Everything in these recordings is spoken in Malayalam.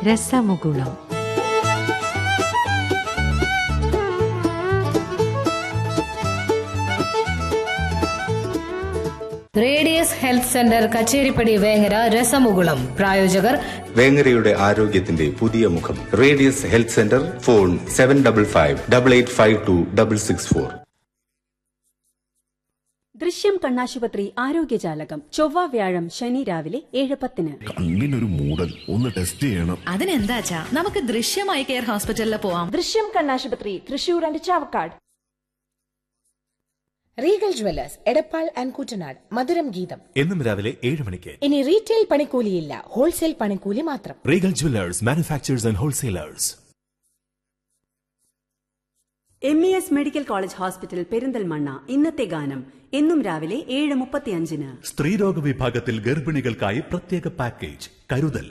രസമുകുളം. Radius health centre Kacheripadi Vengara രസമുകുളം. പ്രായോജകർ വേങ്ങരയുടെ ആരോഗ്യത്തിന്റെ പുതിയ മുഖം റേഡിയസ് ഹെൽത്ത് സെന്റർ. ഫോൺ 7555885266. ദൃശ്യം കണ്ണാശുപത്രി ആരോഗ്യജാലകം ചൊവ്വ വ്യാഴം ശനി രാവിലെ 7:10. കണ്ണിനൊരു മൂടൽ, ഒന്ന് ടെസ്റ്റ് ചെയ്യണം. അതിനെന്താച്ചാ, നമുക്ക് ദൃശ്യം ഐ കെയർ ഹോസ്പിറ്റലിൽ പോവാം. ദൃശ്യം കണ്ണാശുപത്രി Thrissur and Chavakkad. Regal jewellers Edappal and Koottanad. മധുരം ഗീതം എന്നും രാവിലെ 7 മണിക്ക്. ഇനി റീറ്റെയിൽ പണിക്കൂലിയില്ല, ഹോൾസെയിൽ പണിക്കൂലി മാത്രം. Regal jewellers, manufacturers and wholesalers. MES medical college hospital Perinthalmanna. ഇന്നത്തെ ഗാനം എന്നും രാവിലെ 7:35. സ്ത്രീരോഗ വിഭാഗത്തിൽ ഗർഭിണികൾക്കായി പ്രത്യേക പാക്കേജ് കരുതൽ.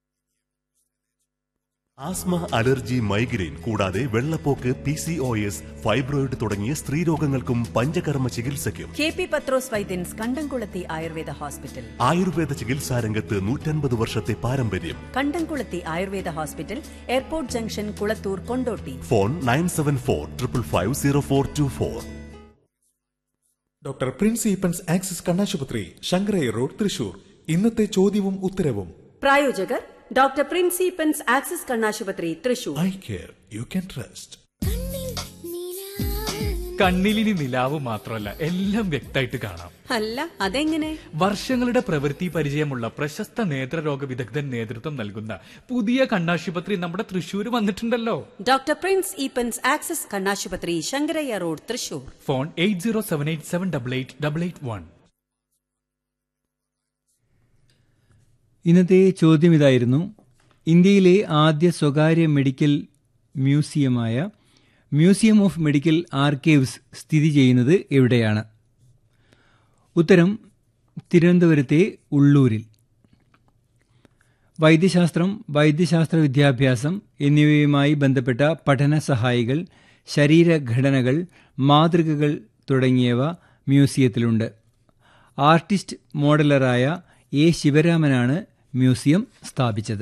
ആസ്മ, അലർജി, മൈഗ്രെയിൻ കൂടാതെ വെള്ളപ്പോക്ക്, PCOS, ഫൈബ്രോയിഡ് തുടങ്ങിയ സ്ത്രീരോഗങ്ങൾക്കും പഞ്ചകർമ്മ ചികിത്സയ്ക്കും KP പത്രോസ് വൈദ്യൻസ് കണ്ടംകുളത്തി ആയുർവേദ ഹോസ്പിറ്റൽ. ആയുർവേദ ചികിത്സാ രംഗത്ത് 150 വർഷത്തെ പാരമ്പര്യം. കണ്ടംകുളത്തി Ayurveda hospital, airport junction, Kulathur, Kondotty. Phone 9745550424. Doctor Prince Eappen's axis കണ്ണാശുപത്രി, ശങ്കരയ്യ റോഡ്, തൃശൂർ. ഇന്നത്തെ ചോദ്യവും ഉത്തരവും പ്രായോജകർ ഡോക്ടർ പ്രിൻസ് ഈപ്പൻസ് ആക്സിസ് കണ്ണാശുപത്രി, Thrissur. Eye care you can trust. കണ്ണിലിനി നിലാവ് മാത്രമല്ല, എല്ലാം വ്യക്തമായിട്ട് കാണാം. അല്ല, അതെങ്ങനെ? വർഷങ്ങളുടെ പ്രവൃത്തി പരിചയമുള്ള പ്രശസ്ത നേത്രരോഗ വിദഗ്ധൻ നേതൃത്വം നൽകുന്ന പുതിയ കണ്ണാശുപത്രി നമ്മുടെ തൃശ്ശൂർ വന്നിട്ടുണ്ടല്ലോ. ഡോക്ടർ പ്രിൻസ് ഈപ്പൻസ് ആക്സിസ് കണ്ണാശുപത്രി, ശങ്കരയ്യ റോഡ്, തൃശൂർ. ഫോൺ 8078788881. ഇന്നത്തെ ചോദ്യം ഇതായിരുന്നു: ഇന്ത്യയിലെ ആദ്യ സ്വകാര്യ medical മ്യൂസിയമായ museum of medical archives സ്ഥിതി ചെയ്യുന്നത് എവിടെയാണ്? ഉത്തരം തിരുവനന്തപുരത്തെ ഉള്ളൂരിൽ. വൈദ്യശാസ്ത്രം, വൈദ്യശാസ്ത്ര വിദ്യാഭ്യാസം എന്നിവയുമായി ബന്ധപ്പെട്ട പഠന സഹായികൾ, ശരീരഘടനകൾ, മാതൃകകൾ തുടങ്ങിയവ മ്യൂസിയത്തിലുണ്ട്. Artist മോഡലറായ A. ശിവരാമനാണ് മ്യൂസിയം സ്ഥാപിച്ചത്.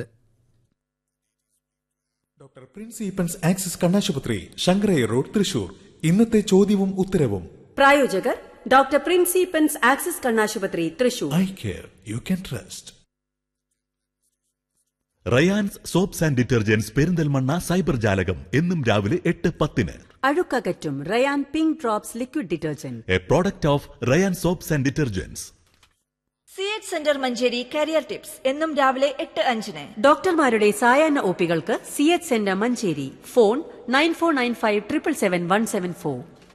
ഡോക്ടർ പ്രിൻസ് ഈപ്പൻസ് ആക്സിസ് കണ്ണാശുപത്രി, ശങ്കരയ്യ റോഡ്, തൃശൂർ. ഇന്നത്തെ ചോദ്യവും ഉത്തരവും പ്രായോജകർ ഡോക്ടർ പ്രിൻസ് ഈപ്പൻസ് ആക്സിസ് കണ്ണാശുപത്രി, Thrissur. Eye care you can trust. Rayan's soaps and detergents Perinthalmanna cyber ജാലകം എന്നും രാവിലെ 8:10. അഴുക്കകറ്റും Ryan pink drops liquid detergent, A product of Ryan soaps and detergents. CH centre Manjeri career tips എന്നും രാവിലെ 8:05. ഡോക്ടർമാരുടെ സായാഹ്ന ഒപികൾക്ക് CH സെന്റർ മഞ്ചേരി. ഫോൺ 9495777174.